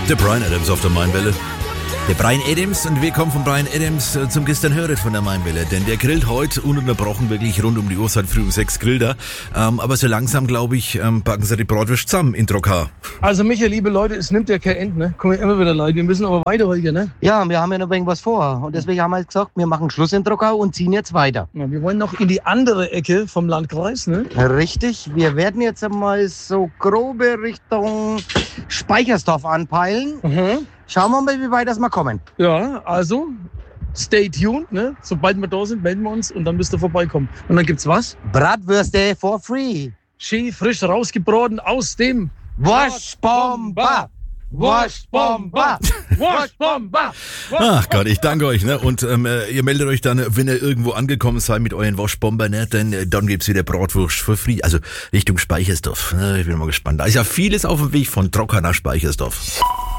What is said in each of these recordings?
Der Bryan Adams auf der Mainwelle. Der Bryan Adams, und wir kommen von Bryan Adams zum Gestern höret von der Mainwelle, denn der grillt heute ununterbrochen, wirklich rund um die Uhr, seit früh um 6 grillt er. Aber so langsam, glaube ich, packen sie die Bratwurst zusammen in Trokar. Also Michael, liebe Leute, es nimmt ja kein Ende, ne? Kommen ja immer wieder Leute, wir müssen aber weiter heute, ne? Ja, wir haben ja noch irgendwas vor und deswegen haben wir jetzt gesagt, wir machen Schluss in Trokau und ziehen jetzt weiter. Ja, wir wollen noch in die andere Ecke vom Landkreis, ne? Richtig, wir werden jetzt einmal so grobe Richtung Speichersdorf anpeilen. Schauen wir mal, wie weit das mal kommen. Ja, also stay tuned, ne? Sobald wir da sind, melden wir uns und dann müsst ihr vorbeikommen. Und dann gibt's was? Bratwürste for free. Schön frisch rausgebraten aus dem Wurstbomber! Wurstbomber! Wurstbomber! Ach Gott, ich danke euch, ne? Und ihr meldet euch dann, wenn ihr irgendwo angekommen seid mit euren Wurstbomber, ne? Denn dann gibt's wieder Bratwurst for free. Also Richtung Speichersdorf. Ne? Ich bin mal gespannt. Da ist ja vieles auf dem Weg von Trokar nach Speichersdorf.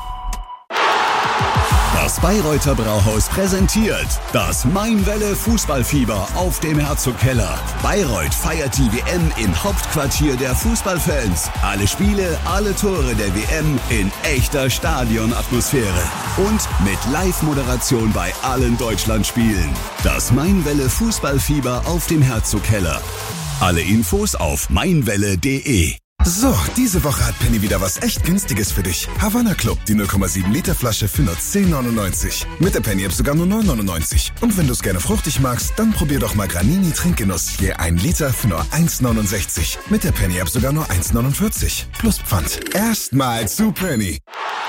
Das Bayreuther Brauhaus präsentiert das Mainwelle Fußballfieber auf dem Herzogkeller. Bayreuth feiert die WM im Hauptquartier der Fußballfans. Alle Spiele, alle Tore der WM in echter Stadionatmosphäre. Und mit Live-Moderation bei allen Deutschlandspielen. Das Mainwelle Fußballfieber auf dem Herzogkeller. Alle Infos auf mainwelle.de. So, diese Woche hat Penny wieder was echt Günstiges für dich. Havana Club, die 0,7 Liter Flasche für nur 10,99. Mit der Penny-App sogar nur 9,99. Und wenn du es gerne fruchtig magst, dann probier doch mal Granini Trinkgenuss. Je 1 Liter für nur 1,69. Mit der Penny-App sogar nur 1,49. Plus Pfand. Erstmal zu Penny.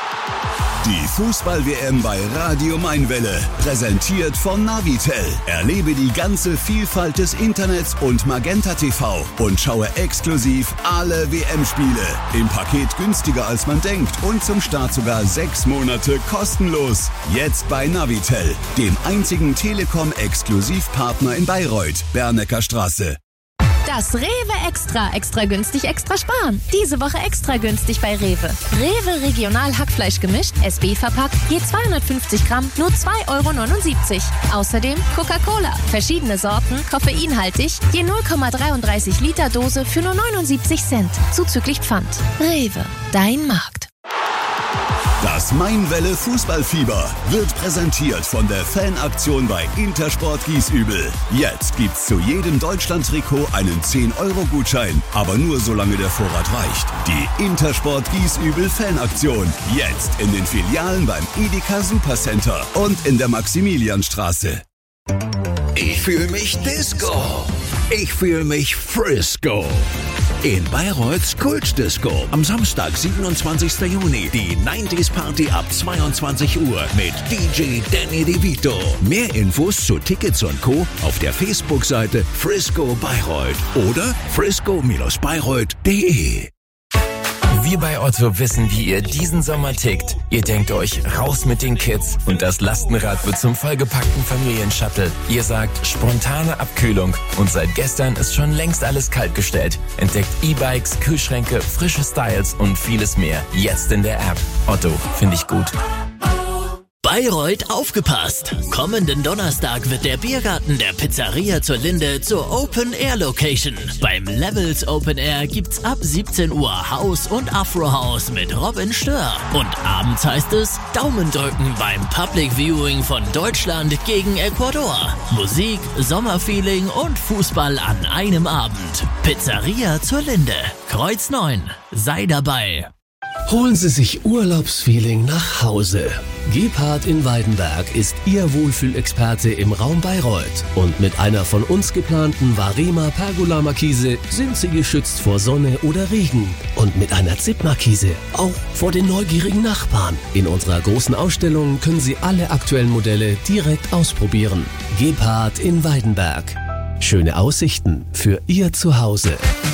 Die Fußball-WM bei Radio Mainwelle, präsentiert von Navitel. Erlebe die ganze Vielfalt des Internets und Magenta TV und schaue exklusiv alle WM-Spiele. Im Paket günstiger als man denkt und zum Start sogar 6 Monate kostenlos. Jetzt bei Navitel, dem einzigen Telekom-Exklusivpartner in Bayreuth, Bernecker Straße. Das Rewe Extra günstig, extra sparen. Diese Woche extra günstig bei Rewe. Rewe Regional Hackfleisch gemischt, SB verpackt, je 250 Gramm, nur 2,79 €. Außerdem Coca-Cola, verschiedene Sorten, koffeinhaltig, je 0,33 Liter Dose für nur 79 Cent, zuzüglich Pfand. Rewe, dein Markt. Das Mainwelle Fußballfieber wird präsentiert von der Fanaktion bei Intersport Giesübel. Jetzt gibt's zu jedem Deutschland-Trikot einen 10-Euro-Gutschein, aber nur solange der Vorrat reicht. Die Intersport Giesübel Fanaktion. Jetzt in den Filialen beim Edeka Supercenter und in der Maximilianstraße. Ich fühle mich Disco. Ich fühle mich Frisco. In Bayreuths Kultdisco am Samstag, 27. Juni, die 90s Party ab 22 Uhr mit DJ Danny DeVito. Mehr Infos zu Tickets und Co. auf der Facebook-Seite Frisco Bayreuth oder frisco-bayreuth.de. Wir bei Otto wissen, wie ihr diesen Sommer tickt. Ihr denkt euch, raus mit den Kids und das Lastenrad wird zum vollgepackten Familienshuttle. Ihr sagt, spontane Abkühlung und seit gestern ist schon längst alles kaltgestellt. Entdeckt E-Bikes, Kühlschränke, frische Styles und vieles mehr. Jetzt in der App. Otto, finde ich gut. Bayreuth aufgepasst! Kommenden Donnerstag wird der Biergarten der Pizzeria zur Linde zur Open-Air-Location. Beim Levels Open Air gibt's ab 17 Uhr House und Afro-House mit Robin Stör. Und abends heißt es Daumen drücken beim Public Viewing von Deutschland gegen Ecuador. Musik, Sommerfeeling und Fußball an einem Abend. Pizzeria zur Linde. Kreuz 9. Sei dabei. Holen Sie sich Urlaubsfeeling nach Hause. Gebhardt in Weidenberg ist Ihr Wohlfühlexperte im Raum Bayreuth. Und mit einer von uns geplanten Varema Pergola Markise sind Sie geschützt vor Sonne oder Regen. Und mit einer Zip-Markise auch vor den neugierigen Nachbarn. In unserer großen Ausstellung können Sie alle aktuellen Modelle direkt ausprobieren. Gebhardt in Weidenberg. Schöne Aussichten für Ihr Zuhause.